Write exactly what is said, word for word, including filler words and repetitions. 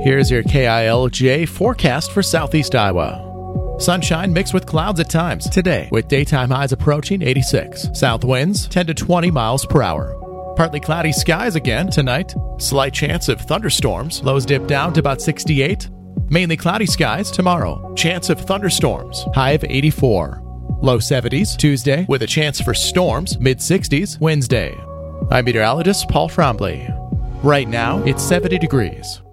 Here's your K I L J forecast for Southeast Iowa. Sunshine mixed with clouds at times today, with daytime highs approaching eighty-six. South winds ten to twenty miles per hour. Partly cloudy skies again tonight. Slight chance of thunderstorms. Lows dip down to about sixty-eight. Mainly cloudy skies tomorrow. Chance of thunderstorms. High of eighty-four. Low seventies Tuesday with a chance for storms. Mid sixties Wednesday. I'm meteorologist Paul Frombley. Right now, it's seventy degrees.